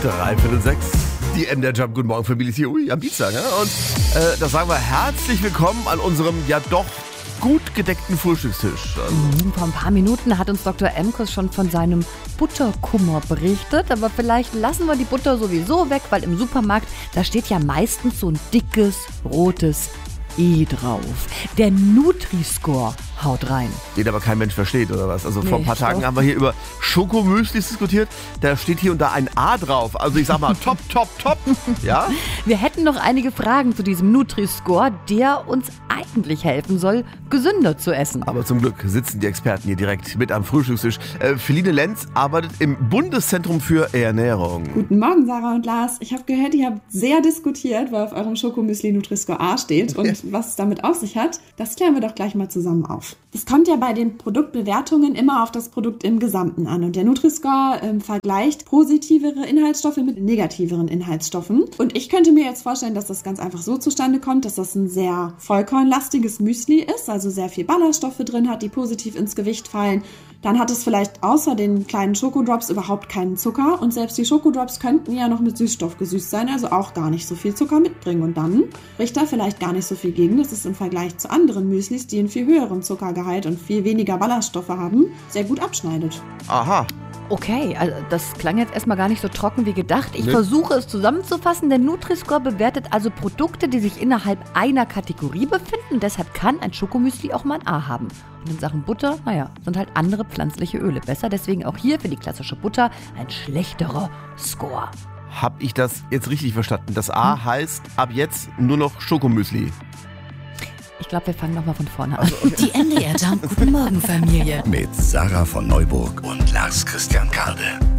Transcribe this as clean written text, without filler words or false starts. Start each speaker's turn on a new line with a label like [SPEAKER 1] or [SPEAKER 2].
[SPEAKER 1] 5:03. Die MDR Jump. Guten Morgen, Familie hier. Am Dienstag. Ne? Und da sagen wir herzlich willkommen an unserem ja doch gut gedeckten Frühstückstisch.
[SPEAKER 2] Vor ein paar Minuten hat uns Dr. Emkus schon von seinem Butterkummer berichtet. Aber vielleicht lassen wir die Butter sowieso weg, weil im Supermarkt, da steht ja meistens so ein dickes, rotes E drauf. Der Nutri-Score haut rein.
[SPEAKER 1] Den aber kein Mensch versteht, oder was? Also vor ein paar Tagen haben wir hier über Schokomüslis diskutiert. Da steht hier und da ein A drauf. Also ich sag mal top, top, top. Ja?
[SPEAKER 2] Wir hätten noch einige Fragen zu diesem Nutri-Score, der uns eigentlich helfen soll, gesünder zu essen.
[SPEAKER 1] Aber zum Glück sitzen die Experten hier direkt mit am Frühstückstisch. Feline Lenz arbeitet im Bundeszentrum für Ernährung.
[SPEAKER 3] Guten Morgen, Sarah und Lars. Ich habe gehört, ihr habt sehr diskutiert, weil auf eurem Schokomüsli Nutri-Score A steht. Und was es damit auf sich hat, das klären wir doch gleich mal zusammen auf. Es kommt ja bei den Produktbewertungen immer auf das Produkt im Gesamten an. Und der Nutri-Score vergleicht positivere Inhaltsstoffe mit negativeren Inhaltsstoffen. Und ich könnte mir jetzt vorstellen, dass das ganz einfach so zustande kommt, dass das ein sehr vollkornlastiges Müsli ist, also sehr viel Ballaststoffe drin hat, die positiv ins Gewicht fallen. Dann hat es vielleicht außer den kleinen Schokodrops überhaupt keinen Zucker. Und selbst die Schokodrops könnten ja noch mit Süßstoff gesüßt sein, also auch gar nicht so viel Zucker mitbringen. Und dann spricht da vielleicht gar nicht so viel gegen, dass es im Vergleich zu anderen Müslis, die einen viel höheren Zuckergehalt und viel weniger Ballaststoffe haben, sehr gut abschneidet.
[SPEAKER 1] Aha.
[SPEAKER 2] Okay, also das klang jetzt erstmal gar nicht so trocken wie gedacht. Ich versuche es zusammenzufassen. Der Nutri-Score bewertet also Produkte, die sich innerhalb einer Kategorie befinden. Deshalb kann ein Schokomüsli auch mal ein A haben. Und in Sachen Butter, sind halt andere pflanzliche Öle besser. Deswegen auch hier für die klassische Butter ein schlechterer Score.
[SPEAKER 1] Hab ich das jetzt richtig verstanden? Das A heißt ab jetzt nur noch Schokomüsli.
[SPEAKER 2] Ich glaube, wir fangen nochmal von vorne an.
[SPEAKER 1] Also, okay.
[SPEAKER 4] Die MDR Jump. Guten Morgen, Familie.
[SPEAKER 5] Mit Sarah von Neuburg und Lars Christian Karde.